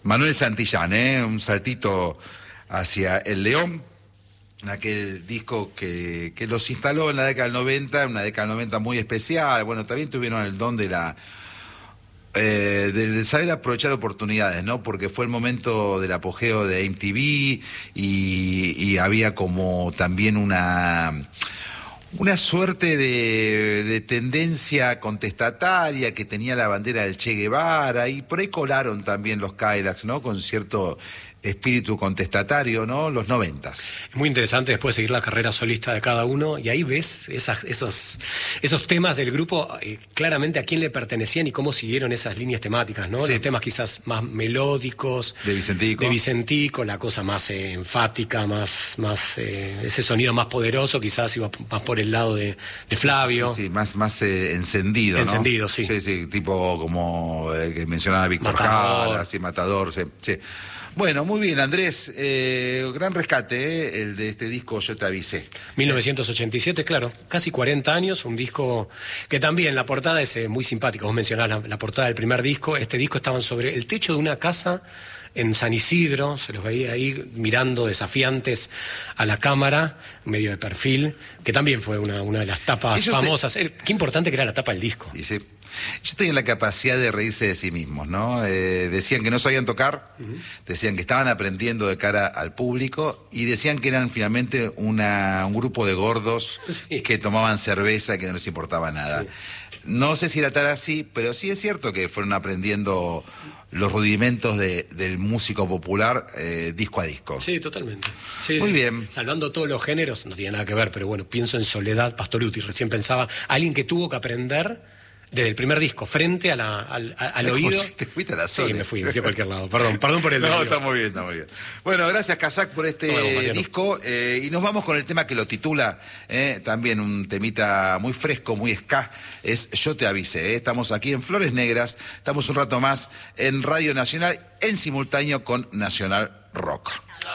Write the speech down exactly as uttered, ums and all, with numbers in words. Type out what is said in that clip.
Manuel Santillán, ¿eh? Un saltito hacia El León, aquel disco que, que los instaló en la década del noventa, una década del noventa muy especial. Bueno, también tuvieron el don de la eh, de saber aprovechar oportunidades, ¿no? Porque fue el momento del apogeo de M T V y, y había como también una... una suerte de, de tendencia contestataria que tenía la bandera del Che Guevara, y por ahí colaron también los Cadillacs, ¿no? Con cierto espíritu contestatario, ¿no? Los noventas. Es muy interesante después seguir la carrera solista de cada uno, y ahí ves esas, esos, esos temas del grupo, eh, claramente a quién le pertenecían y cómo siguieron esas líneas temáticas, ¿no? Sí. Los temas quizás más melódicos. De Vicentico. De Vicentico, la cosa más eh, enfática, más, más eh, ese sonido más poderoso, quizás iba más por el lado de, de Flavio. Sí, sí, sí, más, más eh, encendido, ¿no? Encendido, sí. Sí, sí, tipo como eh, que mencionaba Víctor Matador. Jara, así, Matador, sí, sí. Bueno, muy bien, Andrés, eh, gran rescate, eh, el de este disco Yo Te Avisé. mil novecientos ochenta y siete, claro, casi cuarenta años, un disco que también la portada es eh, muy simpática. Vos mencionás la, la portada del primer disco. Este disco estaban sobre el techo de una casa en San Isidro, se los veía ahí mirando desafiantes a la cámara, medio de perfil, que también fue una, una de las tapas Ellos famosas. Te... Qué importante que era la tapa del disco. Y sí. Ellos tenían la capacidad de reírse de sí mismos, ¿no? Eh, decían que no sabían tocar, uh-huh. decían que estaban aprendiendo de cara al público, y decían que eran finalmente una, un grupo de gordos sí. que tomaban cerveza y que no les importaba nada. Sí. No sé si era tal así, pero sí es cierto que fueron aprendiendo los rudimentos de, del músico popular eh, disco a disco. Sí, totalmente. Sí, Muy sí. bien. Salvando todos los géneros, no tiene nada que ver, pero bueno, pienso en Soledad Pastorutti. Recién pensaba, alguien que tuvo que aprender desde el primer disco, frente a la, al, al oído. ¿Te fuiste a la zona? Sí, me fui, me fui a cualquier lado. Perdón, perdón por el No, video. está muy bien, está muy bien. Bueno, gracias, Casac, por este bueno, disco. Eh, y nos vamos con el tema que lo titula, eh, también un temita muy fresco, muy ska, es Yo Te Avisé. Eh. Estamos aquí en Flores Negras, estamos un rato más en Radio Nacional, en simultáneo con Nacional Rock.